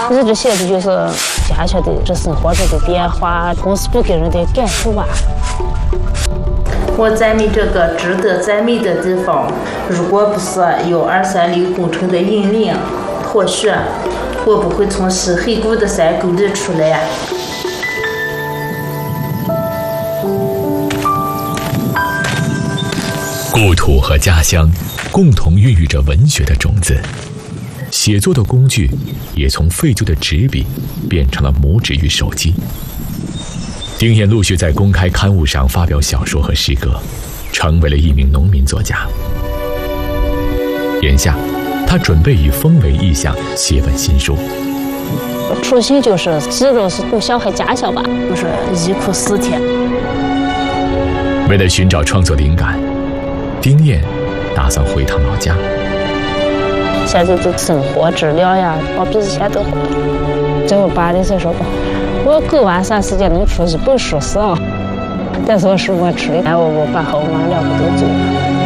日志写的就是家乡的这生活中的变化，同时不给人的感受吧。 我赞美这个值得赞美的地方，如果不是有236工程的引领，或许我不会从西黑谷的山沟里出来。 故土和家乡共同孕育着文学的种子，写作的工具也从废旧的纸笔变成了拇指与手机。丁彦陆续在公开刊物上发表小说和诗歌，成为了一名农民作家。眼下，他准备以风为意象写本新书。 初心就是记录是对小孩家乡吧，就是忆苦思甜。 为了寻找创作灵感，丁彦打算回趟老家。 现在的生活质量呀，我比以前都好。在我爸的时候说过，我够完啥时间能出一本书上，但是我书我出的，我把后面2个都做了。